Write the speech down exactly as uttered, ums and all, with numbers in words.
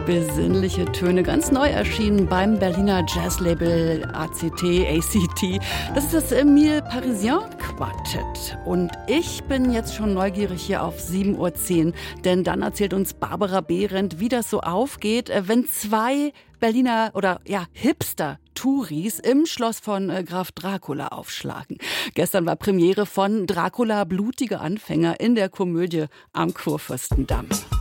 Besinnliche Töne, ganz neu erschienen beim Berliner Jazzlabel A C T, A C T. Das ist das Mille Parisien Quartett. Und ich bin jetzt schon neugierig hier auf sieben Uhr zehn, denn dann erzählt uns Barbara Behrendt, wie das so aufgeht, wenn zwei Berliner oder ja Hipster Touris im Schloss von Graf Dracula aufschlagen. Gestern war Premiere von Dracula, blutige Anfänger in der Komödie am Kurfürstendamm.